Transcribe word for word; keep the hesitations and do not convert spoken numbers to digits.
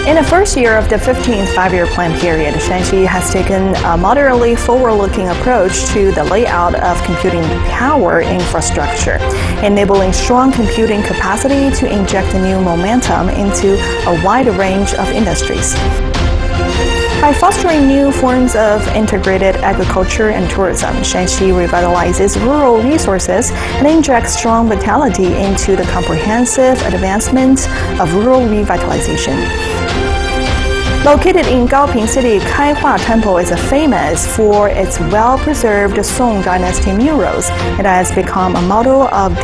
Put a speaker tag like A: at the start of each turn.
A: In the first year of the fifteenth five-year plan period, Shanxi has taken a moderately forward-looking approach to the layout of computing power infrastructure, enabling strong computing capacity to inject new momentum into a wide range of industries. By fostering new forms of integrated agriculture and tourism, Shanxi revitalizes rural resources and injects strong vitality into the comprehensive advancement of rural revitalization. Located in Gaoping City, Kaihua Temple is famous for its well-preserved Song Dynasty murals. It has become a model of